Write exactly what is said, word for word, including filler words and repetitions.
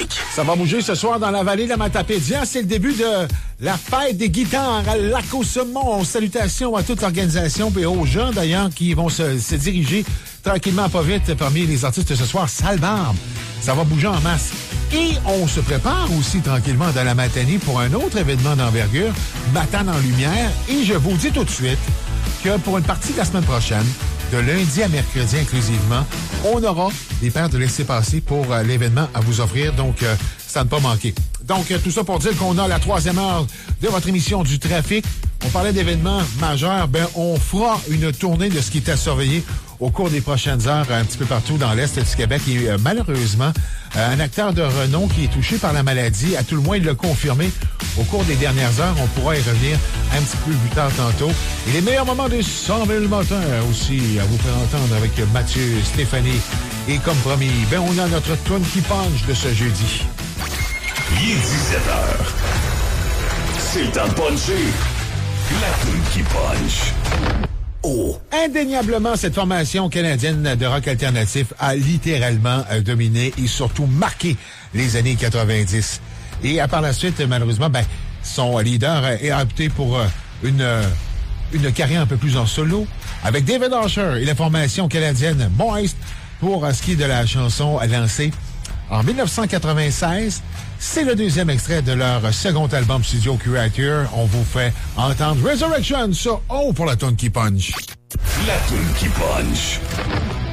musique. Ça va bouger ce soir dans la vallée de la Matapédia. C'est le début de la fête des guitares à Lac-au-Saumon. Salutations à toute l'organisation et aux gens d'ailleurs qui vont se, se diriger tranquillement pas vite parmi les artistes ce soir. Sale barbe. Ça va bouger en masse. Et on se prépare aussi tranquillement dans la matinée pour un autre événement d'envergure, Matane en lumière. Et je vous dis tout de suite que pour une partie de la semaine prochaine, de lundi à mercredi inclusivement, on aura des paires de laissez-passer pour euh, l'événement à vous offrir. Donc, euh, ça ne pas manquer. Donc, euh, tout ça pour dire qu'on a la troisième heure de votre émission du trafic. On parlait d'événements majeurs. Ben, on fera une tournée de ce qui est à surveiller au cours des prochaines heures un petit peu partout dans l'Est du Québec. Et euh, malheureusement, euh, un acteur de renom qui est touché par la maladie, à tout le moins il l'a confirmé au cours des dernières heures. On pourra y revenir un petit peu plus tard tantôt. Et les meilleurs moments des cent mille matins aussi à vous faire entendre avec Mathieu, Stéphanie. Et comme promis, ben on a notre tune qui punch de ce jeudi. Il est dix-sept heures. C'est le temps de puncher. La tune qui punch. Oh. Indéniablement, cette formation canadienne de rock alternatif a littéralement euh, dominé et surtout marqué les années quatre-vingt-dix. Et à par la suite, malheureusement, ben, son leader euh, a opté pour euh, une, euh, une carrière un peu plus en solo avec David Usher et la formation canadienne Moist pour euh, ce qui est de la chanson lancée en dix-neuf cent quatre-vingt-seize. C'est le deuxième extrait de leur second album studio Curator. On vous fait entendre Resurrection sur Oh pour la tune qui punch. La tune qui punch.